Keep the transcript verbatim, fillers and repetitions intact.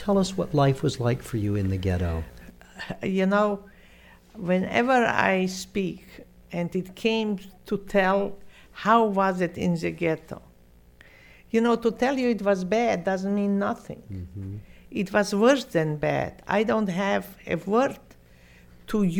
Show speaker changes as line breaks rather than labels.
tell us what life was like for you in the ghetto.
You know, whenever I speak, and it came to tell how was it in the ghetto, you know, to tell you it was bad doesn't mean nothing.
Mm-hmm.
It was worse than bad. I don't have a word to